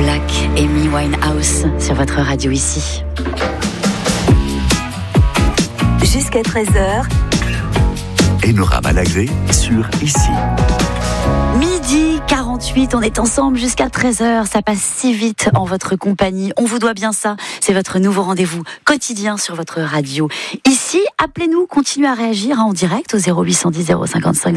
Black, Amy Winehouse sur votre radio ici. Jusqu'à 13h. Enora Malagré sur Ici. Midi 48, on est ensemble jusqu'à 13h, ça passe si vite en votre compagnie, on vous doit bien ça, c'est votre nouveau rendez-vous quotidien sur votre radio. Ici, appelez-nous, continuez à réagir en direct au 0810 055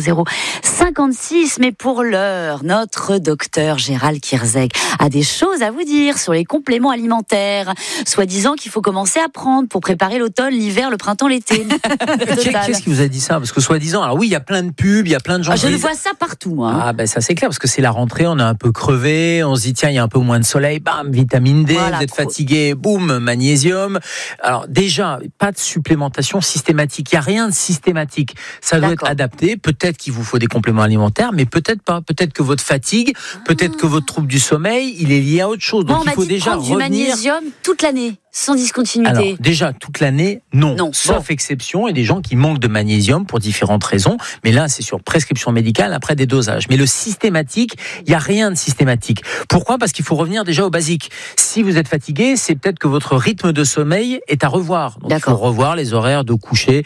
056, mais pour l'heure, notre docteur Gérald Kierzek a des choses à vous dire sur les compléments alimentaires, soi-disant qu'il faut commencer à prendre pour préparer l'automne, l'hiver, le printemps, l'été. Qu'est-ce qui vous a dit ça ? Parce que soi-disant, alors oui, il y a plein de pubs, il y a plein de gens... Je le vois ça partout, moi. Ah ben ça c'est clair, parce que c'est la rentrée, on est un peu crevé, on se dit tiens, il y a un peu moins de soleil, bam, vitamine D, voilà, vous êtes fatigué, boum, magnésium. Alors déjà, pas de supplémentation systématique, il n'y a rien de systématique. Ça doit être adapté, peut-être qu'il vous faut des compléments alimentaires, mais peut-être pas. Peut-être que votre fatigue, peut-être que votre trouble du sommeil, il est lié à autre chose. Donc il faut déjà revenir... du magnésium toute l'année. Sans discontinuité. Alors, déjà, toute l'année, non. Sauf exception, il y a des gens qui manquent de magnésium pour différentes raisons. Mais là, c'est sur prescription médicale, après des dosages. Mais le systématique, il n'y a rien de systématique. Pourquoi ? Parce qu'il faut revenir déjà au basique. Si vous êtes fatigué, c'est peut-être que votre rythme de sommeil est à revoir. Donc, il faut revoir les horaires de coucher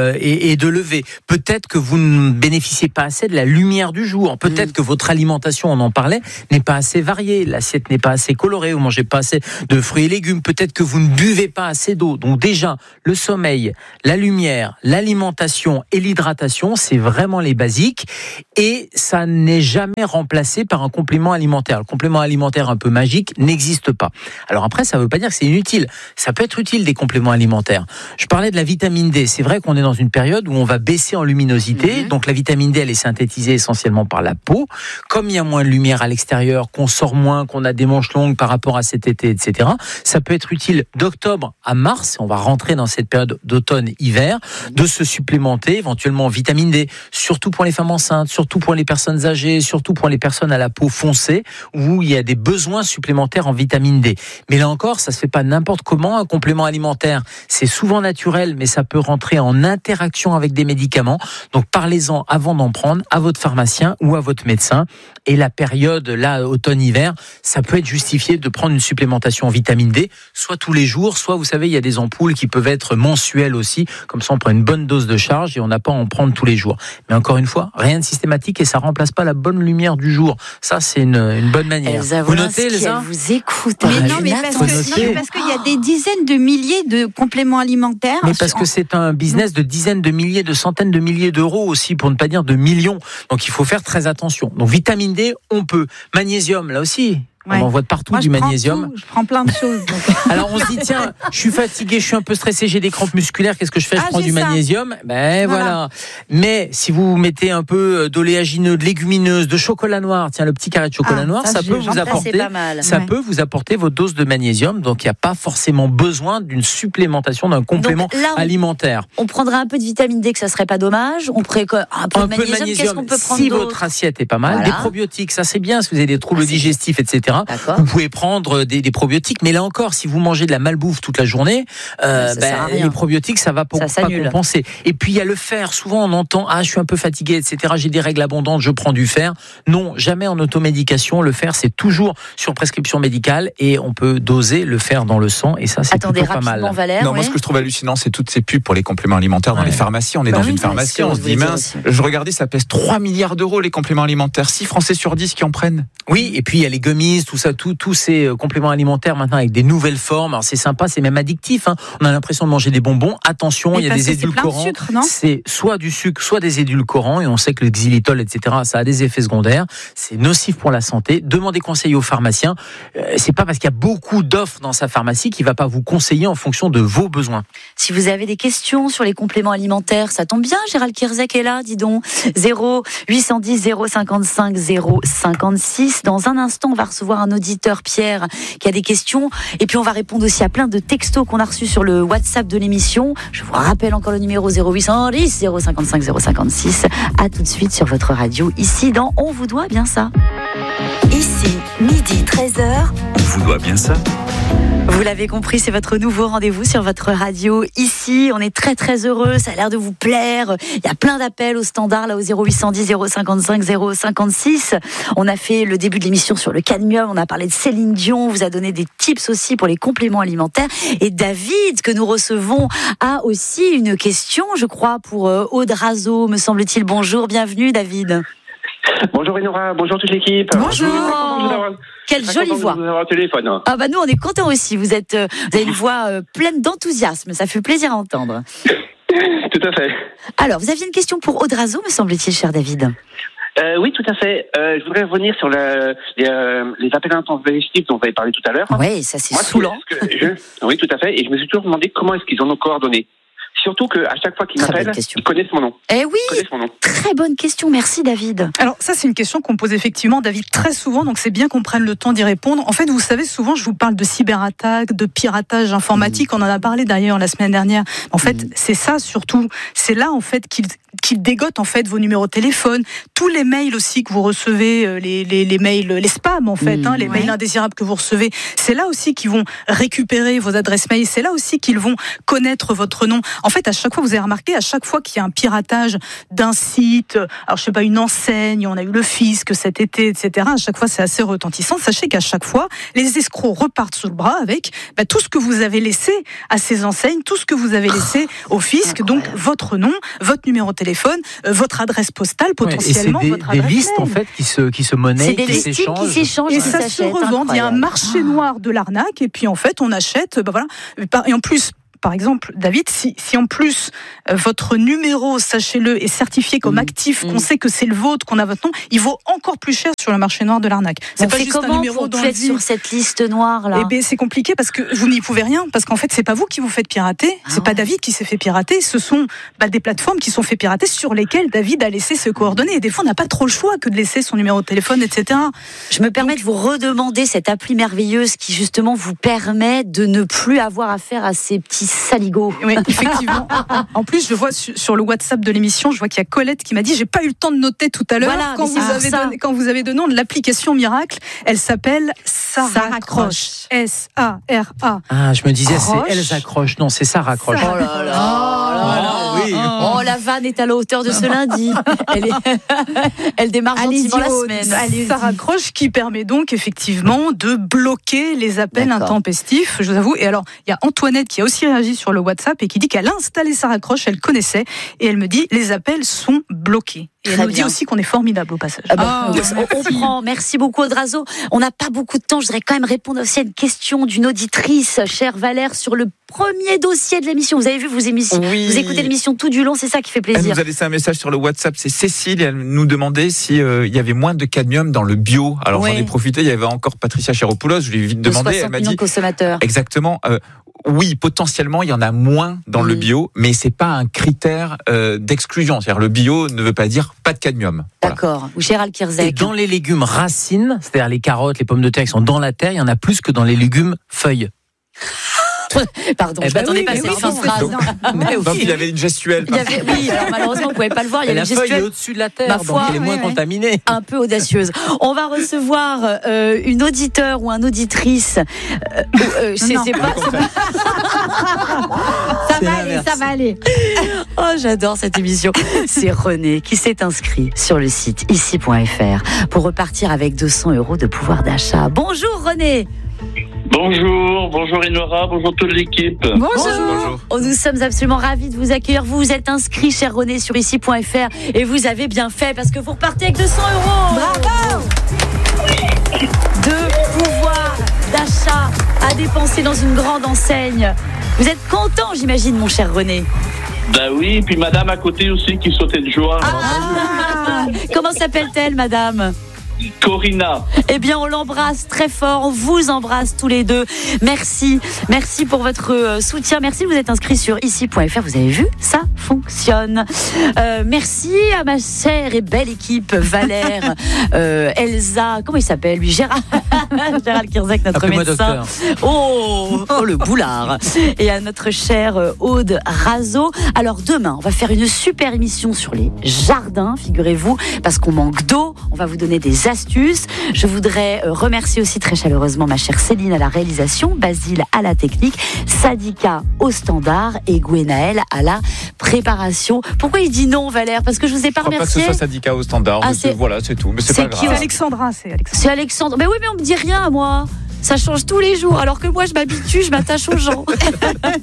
et de lever. Peut-être que vous ne bénéficiez pas assez de la lumière du jour. Peut-être que votre alimentation, on en parlait, n'est pas assez variée. L'assiette n'est pas assez colorée. Vous mangez pas assez de fruits et légumes. Peut-être que vous ne buvez pas assez d'eau. Donc déjà, le sommeil, la lumière, l'alimentation et l'hydratation, c'est vraiment les basiques. Et ça n'est jamais remplacé par un complément alimentaire. Le complément alimentaire un peu magique n'existe pas. Alors après, ça ne veut pas dire que c'est inutile. Ça peut être utile, des compléments alimentaires. Je parlais de la vitamine D. C'est vrai qu'on est dans une période où on va baisser en luminosité. Donc la vitamine D, elle est synthétisée essentiellement par la peau. Comme il y a moins de lumière à l'extérieur, qu'on sort moins, qu'on a des manches longues par rapport à cet été, etc., ça peut être utile d'octobre à mars, on va rentrer dans cette période d'automne-hiver, de se supplémenter éventuellement en vitamine D, surtout pour les femmes enceintes, surtout pour les personnes âgées, surtout pour les personnes à la peau foncée, où il y a des besoins supplémentaires en vitamine D. Mais là encore, ça se fait pas n'importe comment, un complément alimentaire. C'est souvent naturel, mais ça peut rentrer en interaction avec des médicaments. Donc parlez-en avant d'en prendre à votre pharmacien ou à votre médecin. Et la période, là, automne-hiver, ça peut être justifié de prendre une supplémentation en vitamine D, soit tous les jours, soit vous savez, il y a des ampoules qui peuvent être mensuelles aussi, comme ça on prend une bonne dose de charge et on n'a pas à en prendre tous les jours. Mais encore une fois, rien de systématique et ça remplace pas la bonne lumière du jour. Ça, c'est une bonne manière. Vous notez, Elsa ? Vous écoutez. Mais parce qu'il y a des dizaines de milliers de compléments alimentaires. Mais parce que c'est un business de dizaines de milliers, de centaines de milliers d'euros aussi, pour ne pas dire de millions. Donc il faut faire très attention. Donc vitamine D, on peut. Magnésium, là aussi. On en voit de partout. Moi, du magnésium. Je prends plein de choses. Donc. Alors on se dit tiens, je suis fatigué, je suis un peu stressé, j'ai des crampes musculaires, qu'est-ce que je fais ? Je prends du magnésium. Ben voilà. Mais si vous mettez un peu d'oléagineux, de légumineuses, de chocolat noir, tiens le petit carré de chocolat noir, ça peut vous apporter. Ça peut vous apporter votre dose de magnésium. Donc il n'y a pas forcément besoin d'une supplémentation d'un complément alimentaire. On prendra un peu de vitamine D, que ça serait pas dommage. On pourrait un peu de magnésium. Qu'est-ce qu'on peut prendre si d'autre ? votre assiette est pas mal, des probiotiques, ça c'est bien. Si vous avez des troubles digestifs, etc. Vous pouvez prendre des probiotiques, mais là encore, si vous mangez de la malbouffe toute la journée, les probiotiques, ça va pas compenser. Et puis il y a le fer. Souvent, on entend je suis un peu fatigué, etc. J'ai des règles abondantes, je prends du fer. Non, jamais en automédication. Le fer, c'est toujours sur prescription médicale et on peut doser le fer dans le sang. Et ça, c'est plutôt pas mal. Valère, moi, ce que je trouve hallucinant, c'est toutes ces pubs pour les compléments alimentaires dans les pharmacies. On est dans une pharmacie, on se dit mince. Je regardais, ça pèse 3 milliards d'euros les compléments alimentaires. 6 Français sur 10 qui en prennent. Oui, et puis il y a les gummies, tout ça. Tous ces compléments alimentaires maintenant avec des nouvelles formes. Alors c'est sympa, c'est même addictif. On a l'impression de manger des bonbons. Attention, il y a des édulcorants. C'est soit du sucre, soit des édulcorants. Et on sait que le xylitol, etc., ça a des effets secondaires. C'est nocif pour la santé. Demandez conseil au pharmacien. C'est pas parce qu'il y a beaucoup d'offres dans sa pharmacie qu'il va pas vous conseiller en fonction de vos besoins. Si vous avez des questions sur les compléments alimentaires, ça tombe bien, Gérald Kierzek est là, dis donc. 0810 055 056. Dans un instant, on va recevoir un auditeur, Pierre, qui a des questions. Et puis, on va répondre aussi à plein de textos qu'on a reçus sur le WhatsApp de l'émission. Je vous rappelle encore le numéro 0810 055 056. À tout de suite sur votre radio, ici dans On vous doit bien ça. Ici, midi 13h. On vous doit bien ça. Vous l'avez compris, c'est votre nouveau rendez-vous sur votre radio. Ici, on est très très heureux, ça a l'air de vous plaire. Il y a plein d'appels au standard, là au 0810 055 056. On a fait le début de l'émission sur le cadmium, on a parlé de Céline Dion, on vous a donné des tips aussi pour les compléments alimentaires. Et David, que nous recevons, a aussi une question, je crois, pour Aude Razo, me semble-t-il. Bonjour, bienvenue David. Bonjour Enora, bonjour toute l'équipe. Bonjour. Quelle jolie voix. Vous avoir au téléphone. Ah bah nous on est contents aussi. Vous avez une voix pleine d'enthousiasme. Ça fait plaisir à entendre. Tout à fait. Alors vous aviez une question pour Aude Razo, me semble-t-il, cher David. Oui, tout à fait. Je voudrais revenir sur les appels intempestifs dont vous avez parlé tout à l'heure. Oui, ça c'est saoulant. Oui, tout à fait. Et je me suis toujours demandé comment est-ce qu'ils ont nos coordonnées. Surtout qu'à chaque fois qu'ils m'appellent, ils connaissent mon nom. Eh oui, très bonne question, merci David. Alors ça c'est une question qu'on pose effectivement David très souvent, donc c'est bien qu'on prenne le temps d'y répondre. En fait vous savez, souvent je vous parle de cyberattaques, de piratage informatique, on en a parlé d'ailleurs la semaine dernière. En fait c'est ça surtout, c'est là en fait qu'ils dégotent en fait vos numéros de téléphone, tous les mails aussi que vous recevez, les mails, les spams en fait, les mails indésirables que vous recevez, c'est là aussi qu'ils vont récupérer vos adresses mail, c'est là aussi qu'ils vont connaître votre nom. En fait, à chaque fois, vous avez remarqué, à chaque fois qu'il y a un piratage d'un site, alors je sais pas, une enseigne, on a eu le fisc cet été, etc. À chaque fois, c'est assez retentissant. Sachez qu'à chaque fois, les escrocs repartent sous le bras avec tout ce que vous avez laissé à ces enseignes, tout ce que vous avez laissé au fisc, donc votre nom, votre numéro de téléphone, votre adresse postale, potentiellement votre adresse mail. C'est des listes en fait qui se monnaient, qui s'échangent, et ça se revend. Il y a un marché noir de l'arnaque, et puis en fait, on achète, voilà, et en plus. Par exemple, David, si en plus votre numéro, sachez-le, est certifié comme actif, qu'on sait que c'est le vôtre, qu'on a votre nom, il vaut encore plus cher sur le marché noir de l'arnaque. C'est pas juste un numéro dans le vide. Sur cette liste noire là. Eh bien, c'est compliqué parce que vous n'y pouvez rien, parce qu'en fait, c'est pas vous qui vous faites pirater, c'est pas David qui s'est fait pirater, ce sont des plateformes qui sont fait pirater sur lesquelles David a laissé ses coordonnées. Et des fois, on n'a pas trop le choix que de laisser son numéro de téléphone, etc. Je me permets de vous redemander cette appli merveilleuse qui justement vous permet de ne plus avoir affaire à ces petits saligots. Oui, effectivement. En plus, je vois sur le WhatsApp de l'émission, je vois qu'il y a Colette qui m'a dit, j'ai pas eu le temps de noter tout à l'heure, voilà, quand vous avez donné l'application miracle, elle s'appelle Saracroche. S-A-R-A. Ah, je me disais, c'est Elsa Croche. Non, c'est Sarah Croche. Oh là là. Oui. Oh, la vanne est à la hauteur de ce lundi. Elle démarre gentiment la semaine. Saracroche qui permet donc effectivement de bloquer les appels intempestifs, je vous avoue. Et alors, il y a Antoinette qui a aussi réagi sur le WhatsApp et qui dit qu'elle a installé Saracroche, elle connaissait, et elle me dit, les appels sont bloqués. Et elle nous dit aussi qu'on est formidable au passage. On prend. Merci beaucoup Aude Razo. On n'a pas beaucoup de temps. Je voudrais quand même répondre aussi à une question d'une auditrice, chère Valère, sur le premier dossier de l'émission. Vous avez vu, vous écoutez l'émission tout du long, c'est ça qui fait plaisir. Elle nous a laissé un message sur le WhatsApp, c'est Cécile, et elle nous demandait si il y avait moins de cadmium dans le bio. Alors j'en ai profité, il y avait encore Patricia Chéropoulos, je lui ai vite demandé, elle m'a dit consommateurs. Exactement. Oui, potentiellement, il y en a moins dans le bio, mais c'est pas un critère d'exclusion. C'est-à-dire, le bio ne veut pas dire pas de cadmium. D'accord. Voilà. Ou Gérald Kirzek. Et dans les légumes racines, c'est-à-dire les carottes, les pommes de terre qui sont dans la terre, il y en a plus que dans les légumes feuilles. Pardon, je m'attendais pas à cette fin de phrase. Donc, il y avait une gestuelle. Oui, alors malheureusement, vous ne pouvez pas le voir. Il y a la une feuille gestuelle. est au-dessus de la terre, donc elle est moins contaminée. Un peu audacieuse. On va recevoir une auditeur ou un auditrice. Je sais pas. Ça va aller. Oh, j'adore cette émission. C'est René qui s'est inscrit sur le site ici.fr pour repartir avec 200 € de pouvoir d'achat. Bonjour René. Bonjour Enora, bonjour toute l'équipe. Bonjour. Oh, nous sommes absolument ravis de vous accueillir. Vous vous êtes inscrit, cher René, sur ici.fr et vous avez bien fait parce que vous repartez avec 200 €. Bravo. De pouvoir d'achat à dépenser dans une grande enseigne. Vous êtes content, j'imagine, mon cher René. Bah oui, et puis madame à côté aussi qui sautait de joie. Comment s'appelle-t-elle, madame ? Corinna. Eh bien, on l'embrasse très fort, on vous embrasse tous les deux. Merci pour votre soutien. Merci, vous êtes inscrits sur ici.fr. Vous avez vu ça ? fonctionne. Merci à ma chère et belle équipe, Valère, Elsa, comment il s'appelle lui, Gérald Kirzek, notre médecin. Oh, le boulard. Et à notre chère Aude Razo. Alors demain, on va faire une super émission sur les jardins, figurez-vous, parce qu'on manque d'eau. On va vous donner des astuces. Je voudrais remercier aussi très chaleureusement ma chère Céline à la réalisation, Basile à la technique, Sadika au standard et Gwenaël à la préparation. Pourquoi il dit non, Valère? Parce que je vous ai pas remercié. Je crois pas que ce soit Sadika au standard. Voilà, c'est tout. Mais c'est pas grave. C'est Alexandra. C'est Alexandre. Mais oui, mais on me dit rien, moi. Ça change tous les jours. Alors que moi, je m'habitue, je m'attache aux gens.